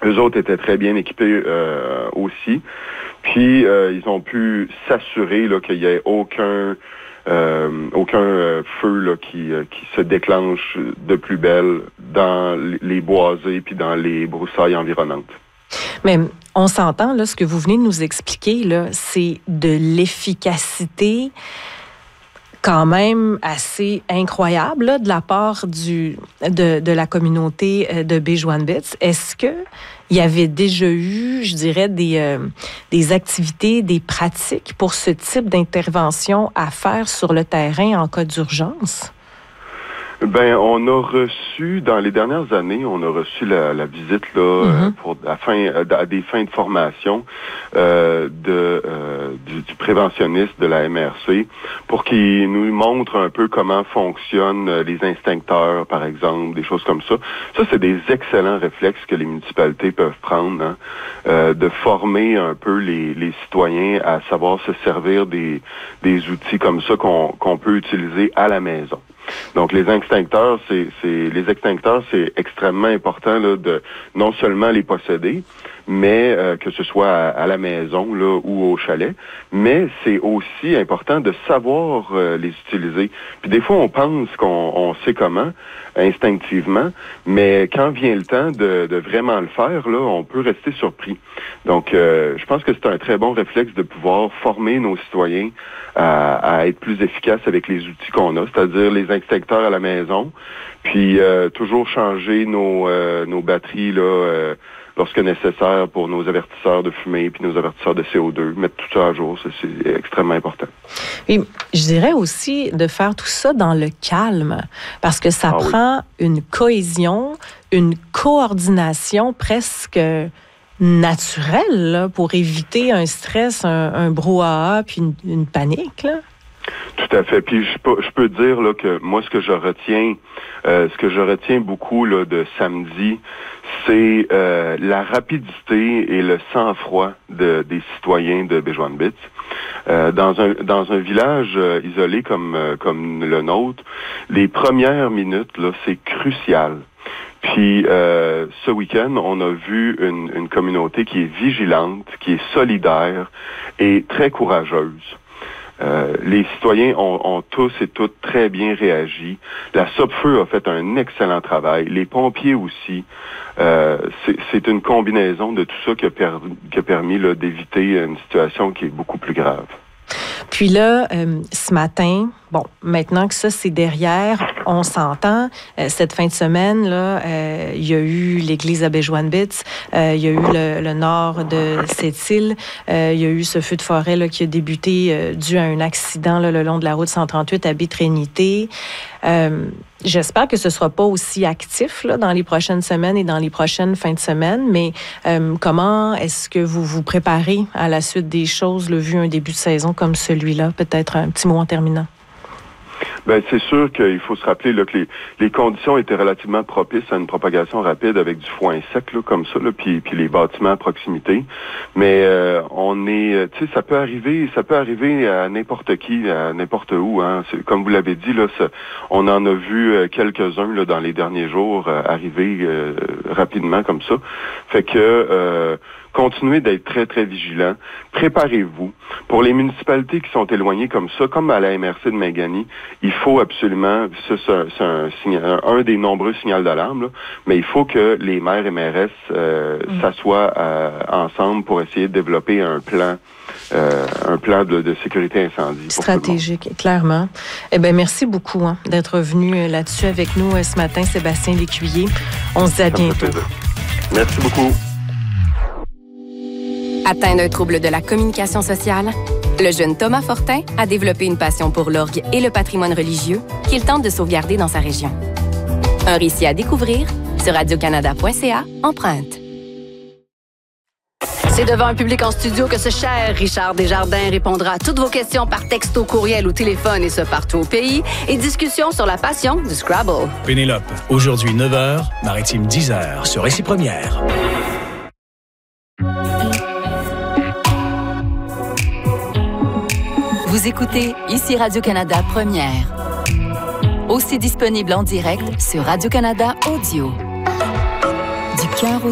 Eux autres étaient très bien équipés aussi. Puis, ils ont pu s'assurer là, qu'il n'y ait aucun feu là, qui se déclenche de plus belle dans les boisés puis dans les broussailles environnantes. Mais on s'entend, là, ce que vous venez de nous expliquer, là, c'est de l'efficacité quand même assez incroyable là, de la part de la communauté de Bejoine-Bits. Est-ce que il y avait déjà eu, je dirais, des activités, des pratiques pour ce type d'intervention à faire sur le terrain en cas d'urgence? Ben, on a reçu, dans les dernières années, la visite là à des fins de formation du préventionniste de la MRC pour qu'il nous montre un peu comment fonctionnent les instincteurs, par exemple, des choses comme ça. Ça, c'est des excellents réflexes que les municipalités peuvent prendre, de former un peu les citoyens à savoir se servir des outils comme ça qu'on peut utiliser à la maison. Donc les extincteurs, c'est extrêmement important là, de non seulement les posséder, mais que ce soit à la maison là ou au chalet, mais c'est aussi important de savoir les utiliser. Puis des fois on pense qu'on sait comment instinctivement, mais quand vient le temps de vraiment le faire là, on peut rester surpris. Donc je pense que c'est un très bon réflexe de pouvoir former nos citoyens à être plus efficaces avec les outils qu'on a, c'est-à-dire les extincteurs à la maison, puis toujours changer nos batteries là lorsque nécessaire pour nos avertisseurs de fumée puis nos avertisseurs de CO2, mettre tout ça à jour, ça, c'est extrêmement important. Et je dirais aussi de faire tout ça dans le calme, parce que ça prend une cohésion, une coordination presque naturelle là, pour éviter un stress, un brouhaha puis une panique, là. Tout à fait. Puis je peux dire là que moi ce que je retiens beaucoup là de samedi, c'est la rapidité et le sang-froid des citoyens de Bejoine-Bits. Dans un village isolé comme le nôtre, les premières minutes là, c'est crucial. Puis ce week-end, on a vu une communauté qui est vigilante, qui est solidaire et très courageuse. Les citoyens ont tous et toutes très bien réagi. La SOPFEU a fait un excellent travail. Les pompiers aussi. C'est une combinaison de tout ça qui a permis là, d'éviter une situation qui est beaucoup plus grave. Puis là, ce matin, bon, maintenant que ça, c'est derrière, on s'entend. Cette fin de semaine, là, il y a eu l'église à Bejoine-Bits, il y a eu le nord de Sept-Îles, il y a eu ce feu de forêt là, qui a débuté dû à un accident là, le long de la route 138 à Baie-Trinité. J'espère que ce ne sera pas aussi actif là, dans les prochaines semaines et dans les prochaines fins de semaine, mais comment est-ce que vous vous préparez à la suite des choses, vu un début de saison comme celui-là? Peut-être un petit mot en terminant. Ben c'est sûr qu'il faut se rappeler là, que les conditions étaient relativement propices à une propagation rapide avec du foin sec là, comme ça, là, puis les bâtiments à proximité. Mais on est, tu sais, ça peut arriver à n'importe qui, à n'importe où. Hein. Comme vous l'avez dit là, on en a vu quelques-uns là dans les derniers jours arriver rapidement comme ça. Fait que continuez d'être très, très vigilants. Préparez-vous. Pour les municipalités qui sont éloignées comme ça, comme à la MRC de Mingani, il faut absolument, ça, c'est un des nombreux signaux d'alarme, là, mais il faut que les maires et mairesses s'assoient ensemble pour essayer de développer un plan de sécurité incendie. Stratégique, clairement. Eh bien, merci beaucoup d'être venu là-dessus avec nous ce matin, Sébastien Lécuyer. On se dit à bientôt. Merci beaucoup. Atteint d'un trouble de la communication sociale, le jeune Thomas Fortin a développé une passion pour l'orgue et le patrimoine religieux qu'il tente de sauvegarder dans sa région. Un récit à découvrir sur radiocanada.ca empreinte. C'est devant un public en studio que ce cher Richard Desjardins répondra à toutes vos questions par texto, courriel ou téléphone, et ce partout au pays, et discussion sur la passion du Scrabble. Pénélope, aujourd'hui 9h, Maritime 10h, sur Récit Première. Vous écoutez ici Radio-Canada Première. Aussi disponible en direct sur Radio-Canada Audio. Du cœur aux